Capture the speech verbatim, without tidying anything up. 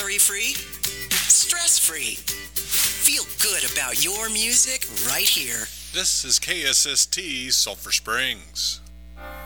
Worry-free, stress-free. Feel good about your music right here. This is K S S T Sulphur Springs.